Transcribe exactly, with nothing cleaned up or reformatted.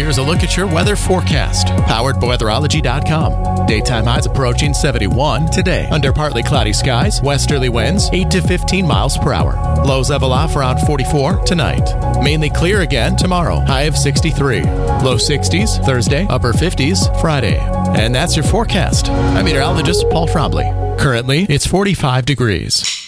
here's a look at your weather forecast. Powered by weatherology dot com. Daytime highs approaching seventy-one today. Under partly cloudy skies, westerly winds eight to fifteen miles per hour. Lows level off around forty-four tonight. Mainly clear again tomorrow. High of sixty-three. Low sixties Thursday, upper fifties Friday. And that's your forecast. I'm meteorologist Paul Trombley. Currently, it's forty-five degrees.